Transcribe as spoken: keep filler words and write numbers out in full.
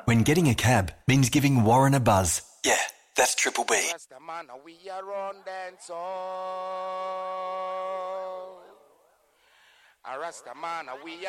when getting a cab means giving Warren a buzz. Yeah, that's Triple B. Rastaman, we are on dance hall. A Rastaman, we